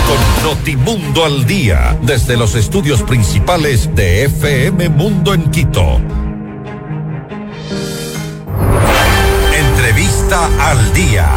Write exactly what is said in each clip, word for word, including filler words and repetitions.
con Notimundo al Día, desde los estudios principales de F M Mundo en Quito. Entrevista al Día.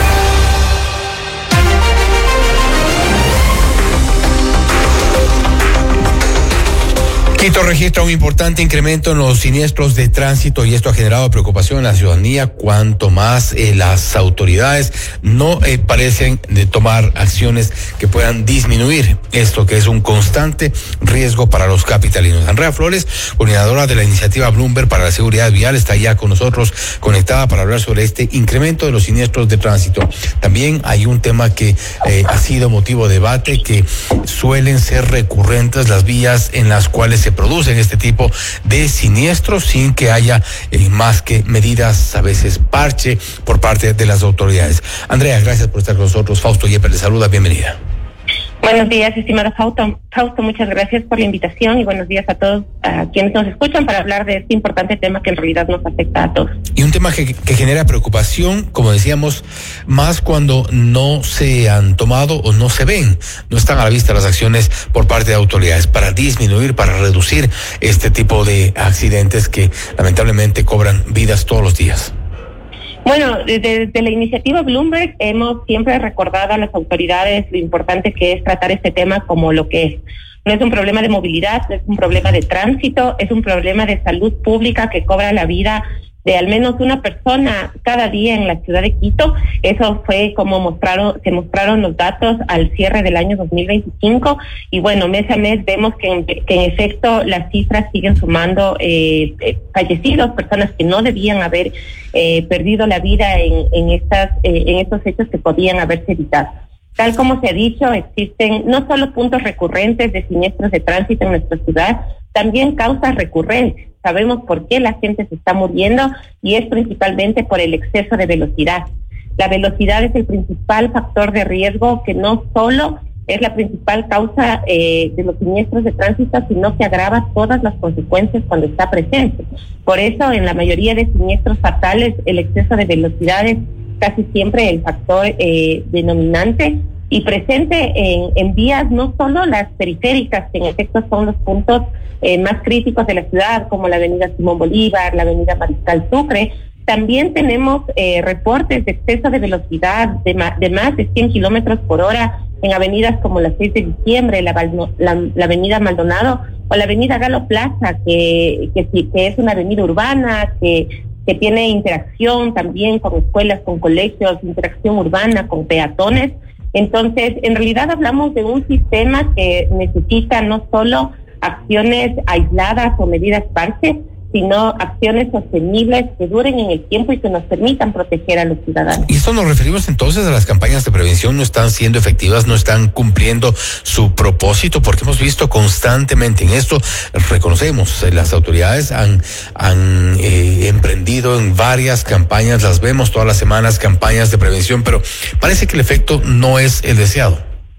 Quito registra un importante incremento en los siniestros de tránsito y esto ha generado preocupación en la ciudadanía, cuanto más eh, las autoridades no eh, parecen de tomar acciones que puedan disminuir esto, que es un constante riesgo para los capitalinos. Andrea Flores, coordinadora de la iniciativa Bloomberg para la seguridad vial, está ya con nosotros conectada para hablar sobre este incremento de los siniestros de tránsito. También hay un tema que eh, ha sido motivo de debate, que suelen ser recurrentes las vías en las cuales se producen este tipo de siniestros sin que haya eh, más que medidas, a veces parche, por parte de las autoridades. Andrea, gracias por estar con nosotros. Fausto Yepes le saluda, bienvenida. Buenos días, estimado Fausto. Fausto, muchas gracias por la invitación y buenos días a todos a quienes nos escuchan para hablar de este importante tema que en realidad nos afecta a todos. Y un tema que, que genera preocupación, como decíamos, más cuando no se han tomado o no se ven, no están a la vista las acciones por parte de autoridades para disminuir, para reducir este tipo de accidentes que lamentablemente cobran vidas todos los días. Bueno, desde, desde la iniciativa Bloomberg hemos siempre recordado a las autoridades lo importante que es tratar este tema como lo que es. No es un problema de movilidad, no es un problema de tránsito, es un problema de salud pública que cobra la vida de al menos una persona cada día en la ciudad de Quito. Eso fue como mostraron, se mostraron los datos al cierre del año dos mil veinticinco y bueno, mes a mes vemos que en, que en efecto las cifras siguen sumando eh, eh, fallecidos, personas que no debían haber eh, perdido la vida en, en estas, eh, en estos hechos que podían haberse evitado. Tal como se ha dicho, existen no solo puntos recurrentes de siniestros de tránsito en nuestra ciudad, también causas recurrentes. Sabemos por qué la gente se está muriendo y es principalmente por el exceso de velocidad. La velocidad es el principal factor de riesgo que no solo es la principal causa eh, de los siniestros de tránsito, sino que agrava todas las consecuencias cuando está presente. Por eso, en la mayoría de siniestros fatales, el exceso de velocidad es casi siempre el factor eh, denominante y presente en, en vías no solo las periféricas, que en efecto son los puntos eh, más críticos de la ciudad, como la avenida Simón Bolívar, la avenida Mariscal Sucre. También tenemos eh, reportes de exceso de velocidad de, ma- de más de cien kilómetros por hora en avenidas como la seis de diciembre, la, la, la avenida Maldonado o la avenida Galo Plaza, que, que, que es una avenida urbana, que que tiene interacción también con escuelas, con colegios, interacción urbana, con peatones. Entonces, en realidad hablamos de un sistema que necesita no solo acciones aisladas o medidas parches, sino acciones sostenibles que duren en el tiempo y que nos permitan proteger a los ciudadanos. Y esto nos referimos entonces a las campañas de prevención no están siendo efectivas, no están cumpliendo su propósito, porque hemos visto constantemente en esto, reconocemos, las autoridades han, han eh, emprendido en varias campañas, las vemos todas las semanas, campañas de prevención, pero parece que el efecto no es el deseado.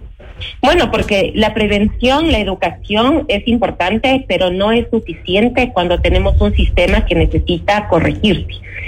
Bueno, porque la prevención, la educación es importante, pero no es suficiente cuando tenemos un sistema que necesita corregirse.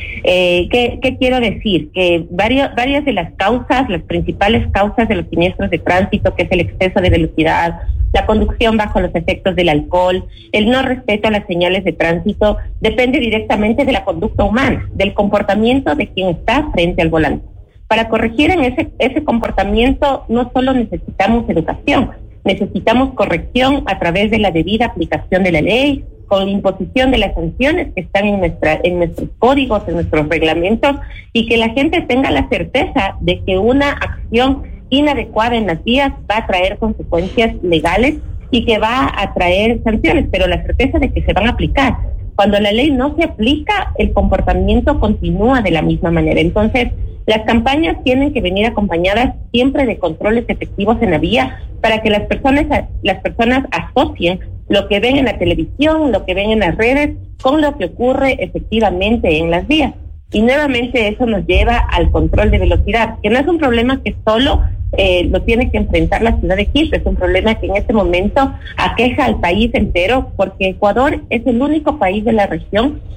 Eh, ¿qué, ¿Qué quiero decir? Que varios, varias de las causas, las principales causas de los siniestros de tránsito, que es el exceso de velocidad, la conducción bajo los efectos del alcohol, el no respeto a las señales de tránsito, depende directamente de la conducta humana, del comportamiento de quien está frente al volante. Para corregir en ese, ese comportamiento no solo necesitamos educación, necesitamos corrección a través de la debida aplicación de la ley, con la imposición de las sanciones que están en nuestra, en nuestros códigos, en nuestros reglamentos, y que la gente tenga la certeza de que una acción inadecuada en las vías va a traer consecuencias legales y que va a traer sanciones, pero la certeza de que se van a aplicar. Cuando la ley no se aplica, el comportamiento continúa de la misma manera. Entonces, las campañas tienen que venir acompañadas siempre de controles efectivos en la vía para que las personas, las personas asocien lo que ven en la televisión, lo que ven en las redes, con lo que ocurre efectivamente en las vías. Y nuevamente eso nos lleva al control de velocidad, que no es un problema que solo eh, lo tiene que enfrentar la ciudad de Quito, es un problema que en este momento aqueja al país entero, porque Ecuador es el único país de la región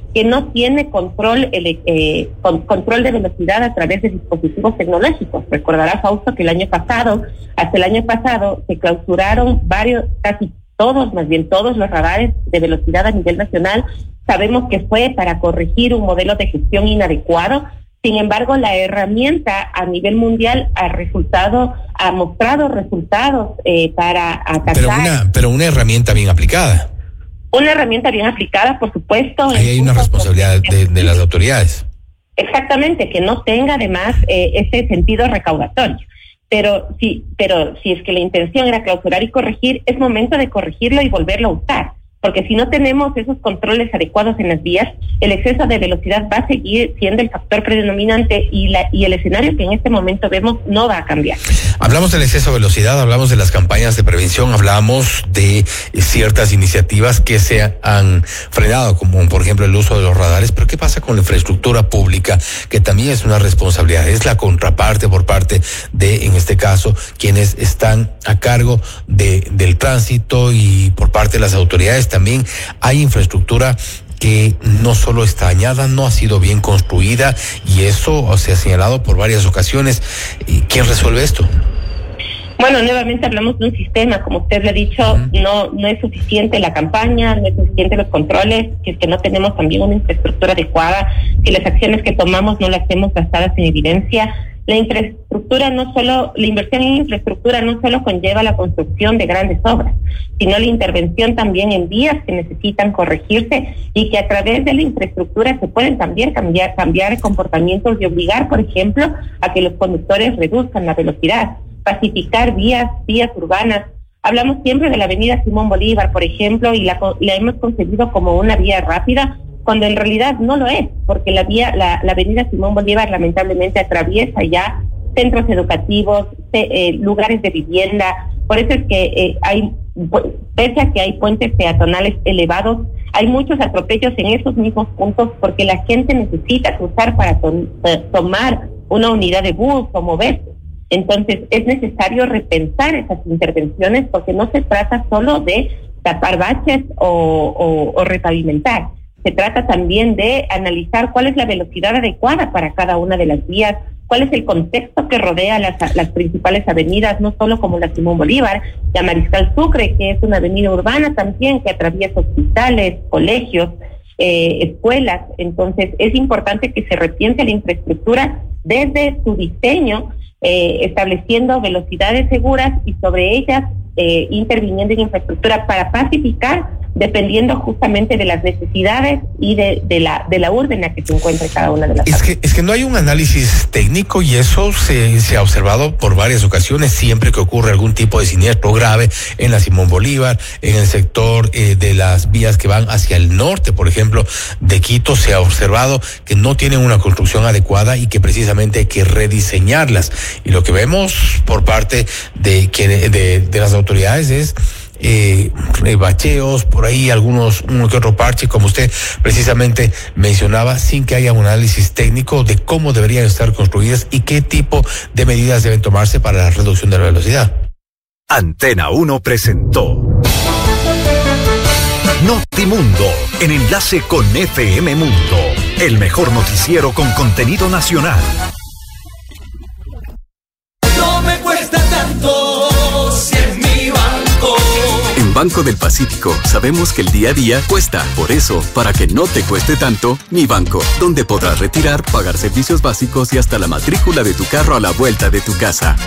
que no tiene control eh, con, control de velocidad a través de dispositivos tecnológicos. Recordará, Fausto, que el año pasado, hasta el año pasado, se clausuraron varios, casi todos, más bien todos los radares de velocidad a nivel nacional. Sabemos que fue para corregir un modelo de gestión inadecuado. Sin embargo, la herramienta a nivel mundial ha resultado, ha mostrado resultados eh, para atacar. Pero una, pero una herramienta bien aplicada. Una herramienta bien aplicada, por supuesto. Ahí hay una responsabilidad de, de las autoridades. Exactamente, que no tenga además eh, ese sentido recaudatorio. Pero si, pero si es que la intención era clausurar y corregir, es momento de corregirlo y volverlo a usar. Porque si no tenemos esos controles adecuados en las vías, el exceso de velocidad va a seguir siendo el factor predominante y, la, y el escenario que en este momento vemos no va a cambiar. Hablamos del exceso de velocidad, hablamos de las campañas de prevención, hablamos de ciertas iniciativas que se han frenado, como por ejemplo el uso de los radares, pero ¿qué pasa con la infraestructura pública? Que también es una responsabilidad, es la contraparte por parte de, en este caso, quienes están a cargo de, del tránsito y por parte de las autoridades. También hay infraestructura que no solo está dañada, no ha sido bien construida y eso se ha señalado por varias ocasiones. ¿Quién resuelve esto? Bueno, nuevamente hablamos de un sistema, como usted le ha dicho, uh-huh. no no es suficiente la campaña, no es suficiente los controles, si es que no tenemos también una infraestructura adecuada, si las acciones que tomamos no las hacemos basadas en evidencia. La infraestructura no solo, la inversión en infraestructura no solo conlleva la construcción de grandes obras, sino la intervención también en vías que necesitan corregirse y que a través de la infraestructura se pueden también cambiar, cambiar comportamientos y obligar, por ejemplo, a que los conductores reduzcan la velocidad, pacificar vías, vías urbanas. Hablamos siempre de la avenida Simón Bolívar, por ejemplo, y la, la hemos concebido como una vía rápida, cuando en realidad no lo es, porque la vía, la, la avenida Simón Bolívar lamentablemente atraviesa ya centros educativos, eh, lugares de vivienda. Por eso es que eh, hay, pese a que hay puentes peatonales elevados, hay muchos atropellos en esos mismos puntos porque la gente necesita cruzar para to- tomar una unidad de bus o moverse. Entonces es necesario repensar esas intervenciones porque no se trata solo de tapar baches o, o, o repavimentar. Se trata también de analizar cuál es la velocidad adecuada para cada una de las vías, cuál es el contexto que rodea las, las principales avenidas, no solo como la Simón Bolívar, la Mariscal Sucre, que es una avenida urbana también que atraviesa hospitales, colegios, eh, escuelas. Entonces es importante que se repiense la infraestructura desde su diseño, eh, estableciendo velocidades seguras y sobre ellas eh, interviniendo en infraestructura para pacificar, dependiendo justamente de las necesidades y de, de la de la urbe en la que se encuentra cada una de las es que es que no hay un análisis técnico y eso se, se ha observado por varias ocasiones siempre que ocurre algún tipo de siniestro grave en la Simón Bolívar, en el sector eh, de las vías que van hacia el norte, por ejemplo, de Quito, se ha observado que no tienen una construcción adecuada y que precisamente hay que rediseñarlas. Y lo que vemos por parte de que de, de, de las autoridades es Eh, bacheos, por ahí algunos, uno que otro parche, como usted precisamente mencionaba, sin que haya un análisis técnico de cómo deberían estar construidas y qué tipo de medidas deben tomarse para la reducción de la velocidad. Antena uno presentó Notimundo, en enlace con F M Mundo, el mejor noticiero con contenido nacional. No me cuesta tanto si es mi banco. En Banco del Pacífico sabemos que el día a día cuesta. Por eso, para que no te cueste tanto, Mi Banco, donde podrás retirar, pagar servicios básicos y hasta la matrícula de tu carro a la vuelta de tu casa.